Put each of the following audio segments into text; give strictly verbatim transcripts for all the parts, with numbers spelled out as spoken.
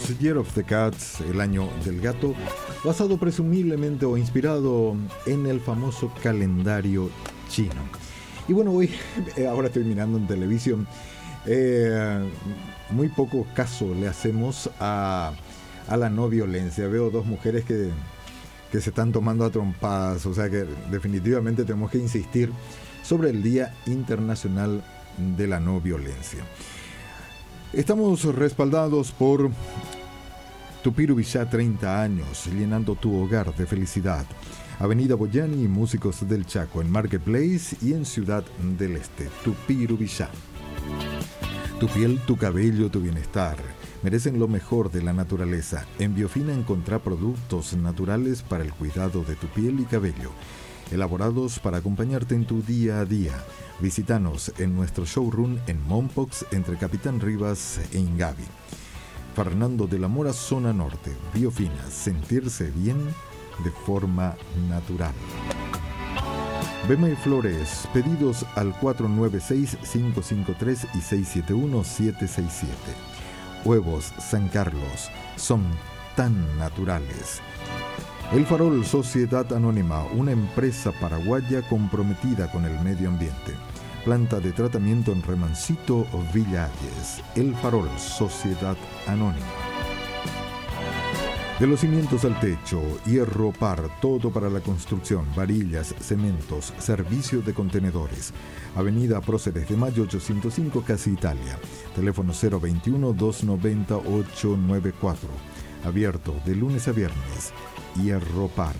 Year of the Cats, el año del gato, basado presumiblemente o inspirado en el famoso calendario chino. Y bueno, hoy, ahora estoy mirando en televisión, eh, muy poco caso le hacemos a, a la no violencia. Veo dos mujeres que, que se están tomando a trompadas, o sea que definitivamente tenemos que insistir sobre el Día Internacional de la No Violencia. Estamos respaldados por Tupirubishá, treinta años, llenando tu hogar de felicidad. Avenida Boyani y Músicos del Chaco, en Marketplace y en Ciudad del Este. Tupirubishá. Tu piel, tu cabello, tu bienestar merecen lo mejor de la naturaleza. En Biofina encontrá productos naturales para el cuidado de tu piel y cabello, elaborados para acompañarte en tu día a día. Visítanos en nuestro showroom en Mompox, entre Capitán Rivas e Ingavi. Fernando de la Mora, zona norte. Biofina, sentirse bien de forma natural. Bema y Flores, pedidos al cuatro nueve seis, cinco cinco tres y seis siete uno, siete seis siete. Huevos San Carlos, son tan naturales. El Farol, Sociedad Anónima, una empresa paraguaya comprometida con el medio ambiente. Planta de tratamiento en Remancito, Villa Ayes. El Farol, Sociedad Anónima. De los cimientos al techo, Hierro Par, todo para la construcción, varillas, cementos, servicio de contenedores. Avenida Próceres de Mayo ochocientos cinco, Casa Italia. Teléfono cero veintiuno, doscientos noventa, ochocientos noventa y cuatro. Abierto de lunes a viernes. Hierro Par.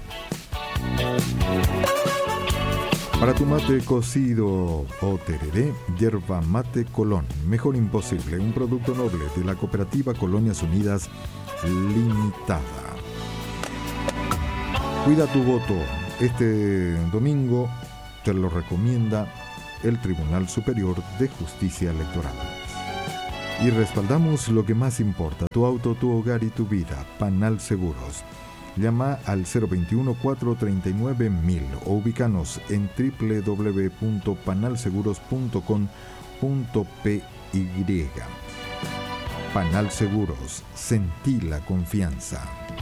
Para tu mate cocido o tereré, Yerba Mate Colón. Mejor imposible, un producto noble de la cooperativa Colonias Unidas Limitada. Cuida tu voto. Este domingo te lo recomienda el Tribunal Superior de Justicia Electoral. Y respaldamos lo que más importa: tu auto, tu hogar y tu vida. Panal Seguros. Llama al cero veintiuno, cuatrocientos treinta y nueve, mil o ubícanos en doble u doble u doble u punto panal seguros punto com punto pe y. Panal Seguros, sentí la confianza.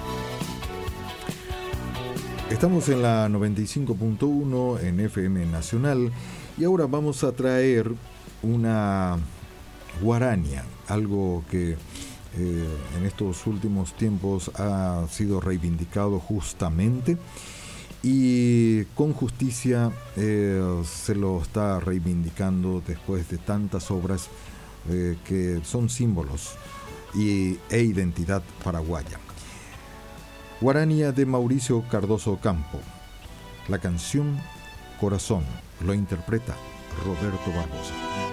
Estamos en la noventa y cinco punto uno en F M Nacional y ahora vamos a traer una guarania, algo que Eh, en estos últimos tiempos ha sido reivindicado justamente y con justicia eh, se lo está reivindicando después de tantas obras eh, que son símbolos y, e identidad paraguaya. Guarania de Mauricio Cardoso Campo. La canción Corazón lo interpreta Roberto Barbosa.